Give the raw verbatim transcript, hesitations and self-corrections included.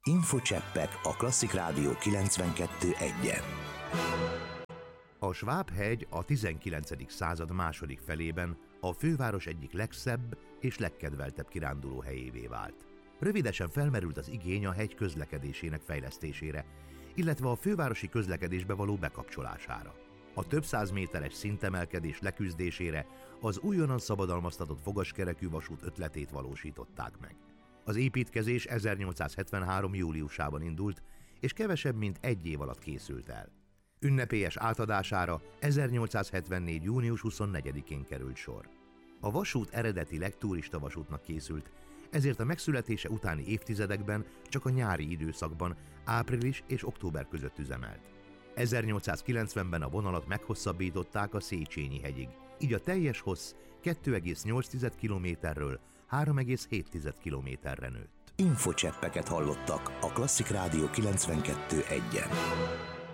Infocseppek a Klasszik Rádió kilencvenkettő egyen. A Sváb-hegy a tizenkilencedik század második felében a főváros egyik legszebb és legkedveltebb kirándulóhelyévé vált. Rövidesen felmerült az igény a hegy közlekedésének fejlesztésére, illetve a fővárosi közlekedésbe való bekapcsolására. A több száz méteres szintemelkedés leküzdésére az újonnan szabadalmaztatott fogaskerekű vasút ötletét valósították meg. Az építkezés ezernyolcszázhetvenhárom júliusában indult, és kevesebb mint egy év alatt készült el. Ünnepélyes átadására ezernyolcszázhetvennégy június huszonnegyedikén került sor. A vasút eredetileg turistavasútnak készült, ezért a megszületése utáni évtizedekben csak a nyári időszakban, április és október között üzemelt. ezernyolcszázkilencvenben a vonalat meghosszabbították a Széchenyi-hegyig, így a teljes hossz kettő egész nyolc kilométerről három egész hét kilométerre nőtt. Infocseppeket hallottak a Klasszik Rádió kilencvenkettő egyen.